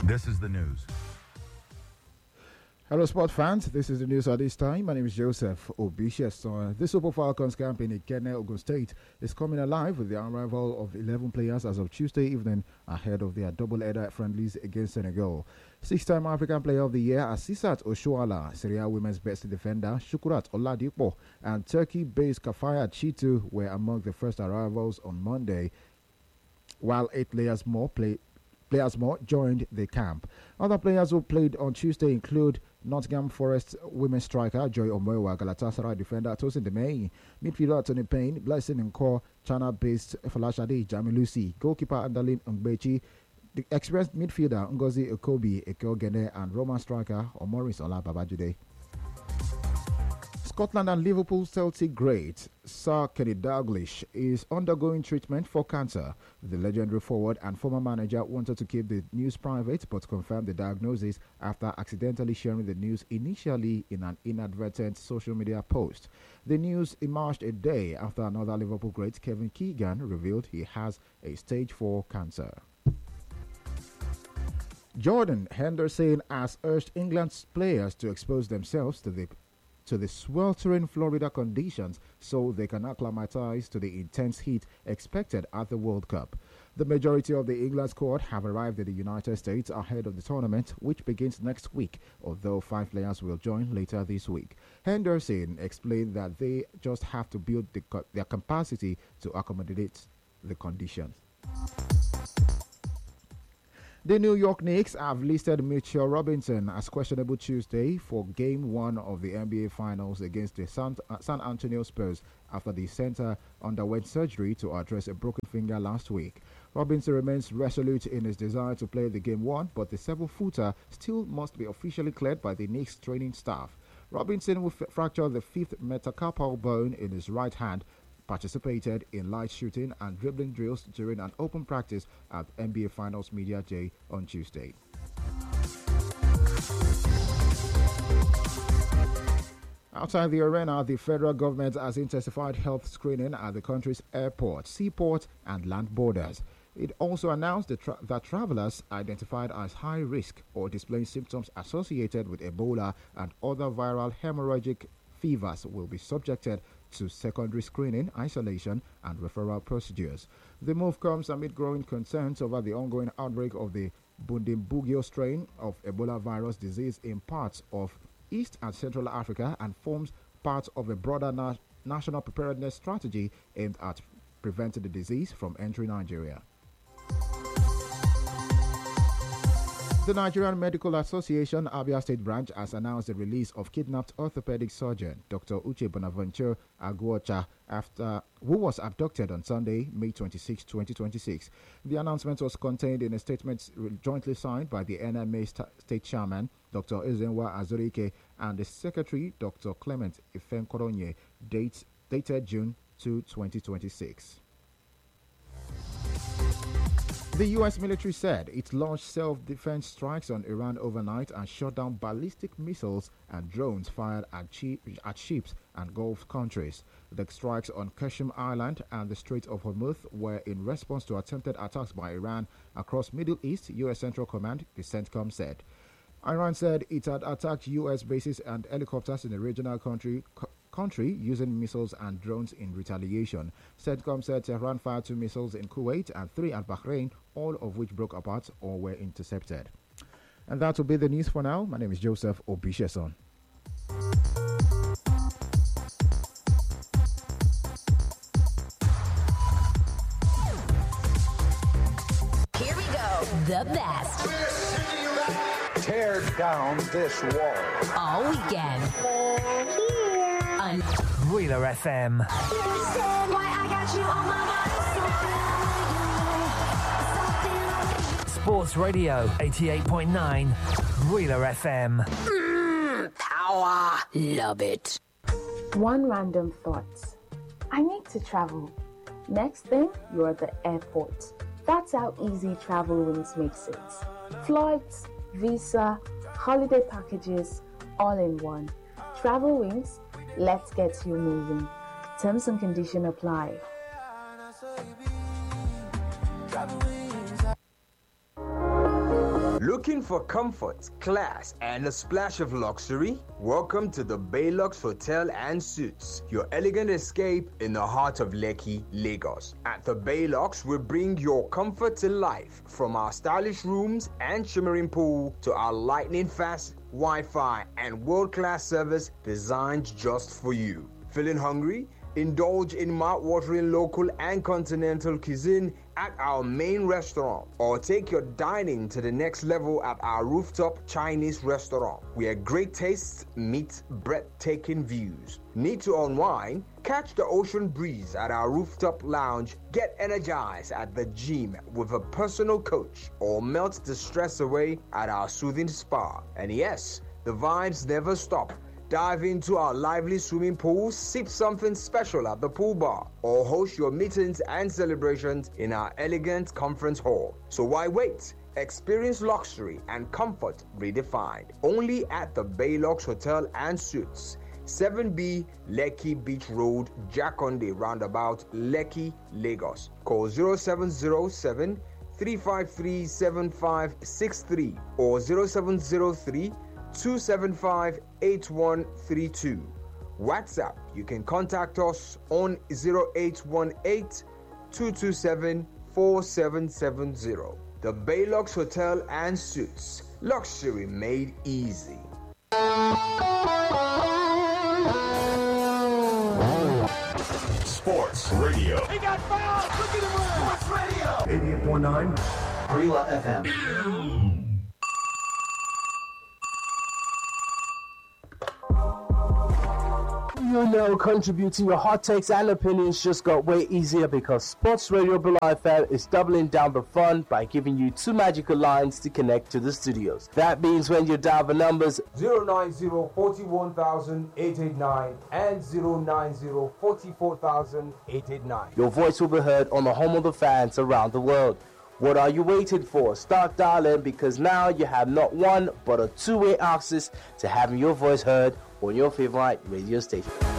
This is the news. Hello, sport fans. This is the news at this time. My name is Joseph Obishes. The Super Falcons camp in Ikenne, Ogun State is coming alive with the arrival of 11 players as of Tuesday evening ahead of their double-header friendlies against Senegal. Six-time African Player of the Year Asisat Oshoala, Syria Women's Best Defender Shukurat Oladipo, and Turkey-based Kafaya Chitu were among the first arrivals on Monday, while 8 players more joined the camp. Other players who played on Tuesday include Nottingham Forest women's striker Joy Omoewa, Galatasaray defender Tosin Demey, midfielder Tony Payne, Blessing Nko, China-based Falashade Jamilusi, goalkeeper Andalin Ngbechi, the experienced midfielder Ngozi Okobi Ekeogene, and Roman striker Omoris Ola Babajude. Scotland and Liverpool Celtic great Sir Kenny Dalglish is undergoing treatment for cancer. The legendary forward and former manager wanted to keep the news private but confirmed the diagnosis after accidentally sharing the news initially in an inadvertent social media post. The news emerged a day after another Liverpool great, Kevin Keegan, revealed he has a stage 4 cancer. Jordan Henderson has urged England's players to expose themselves to the sweltering Florida conditions so they can acclimatize to the intense heat expected at the World Cup. The majority of the England squad have arrived in the United States ahead of the tournament, which begins next week, although 5 players will join later this week. Henderson explained that they just have to build their capacity to accommodate the conditions. The New York Knicks have listed Mitchell Robinson as questionable Tuesday for Game 1 of the NBA Finals against the San Antonio Spurs after the center underwent surgery to address a broken finger last week. Robinson remains resolute in his desire to play the Game 1, but the 7-footer still must be officially cleared by the Knicks training staff. Robinson will fracture the 5th metacarpal bone in his right hand, participated in light shooting and dribbling drills during an open practice at NBA Finals Media Day on Tuesday. Outside the arena, the federal government has intensified health screening at the country's airports, seaports, and land borders. It also announced that travelers identified as high risk or displaying symptoms associated with Ebola and other viral hemorrhagic fevers will be subjected to secondary screening, isolation, and referral procedures. The move comes amid growing concerns over the ongoing outbreak of the Bundibugyo strain of Ebola virus disease in parts of East and Central Africa and forms part of a broader national preparedness strategy aimed at preventing the disease from entering Nigeria. The Nigerian Medical Association Abia State Branch has announced the release of kidnapped orthopedic surgeon Dr. Uche Bonaventure Aguocha, who was abducted on Sunday, May 26, 2026. The announcement was contained in a statement jointly signed by the NMA State Chairman, Dr. Ezenwa Azurike, and the Secretary, Dr. Clement Ifenkoronye, dated June 2, 2026. The U.S. military said it launched self-defense strikes on Iran overnight and shot down ballistic missiles and drones fired at ships and Gulf countries. The strikes on Qasem Island and the Strait of Hormuz were in response to attempted attacks by Iran across Middle East, U.S. Central Command, the CENTCOM said. Iran said it had attacked U.S. bases and helicopters in the regional country using missiles and drones in retaliation. CENTCOM said Tehran fired 2 missiles in Kuwait and 3 at Bahrain, all of which broke apart or were intercepted. And that will be the news for now. My name is Joseph Obisheson. Here we go. The best. Tear down this wall. All weekend. On Wheeler FM. Sports Radio 88.9 Wheeler FM. Power. Love it. One random thought. I need to travel. Next thing, you're at the airport. That's how easy Travel Wings makes it. Flights, visa, holiday packages, all in one. Travel Wings, let's get you moving. Terms and conditions apply. Looking for comfort, class, and a splash of luxury? Welcome to the Baylux Hotel and Suites, your elegant escape in the heart of Lekki, Lagos. At the Baylux, we bring your comfort to life, from our stylish rooms and shimmering pool to our lightning-fast Wi-Fi and world-class service designed just for you. Feeling hungry? Indulge in mouth-watering local and continental cuisine at our main restaurant, or take your dining to the next level at our rooftop Chinese restaurant, where great tastes meet breathtaking views. Need to unwind? Catch the ocean breeze at our rooftop lounge, get energized at the gym with a personal coach, or melt the stress away at our soothing spa. And yes, the vibes never stop. Dive into our lively swimming pool, sip something special at the pool bar, or host your meetings and celebrations in our elegant conference hall. So why wait? Experience luxury and comfort redefined. Only at the Baylux Hotel and Suites, 7B Lekki Beach Road, Jakonde Roundabout, Lekki, Lagos. Call 0707 353 7563 or 0703 275-8132. WhatsApp, you can contact us on 0818-227-4770. The Baylux Hotel and Suites. Luxury made easy. Sports Radio. He got fouled! Look at him run! Sports Radio! 88.9 Brila FM. You know, contributing your hot takes and opinions just got way easier because Sports Radio Brila FM is doubling down the fun by giving you 2 magical lines to connect to the studios. That means when you dial the numbers 090-41,889 and 090-44,889, your voice will be heard on the home of the fans around the world. What are you waiting for? Start dialing, because now you have not one but a 2-way access to having your voice heard on your favorite radio station.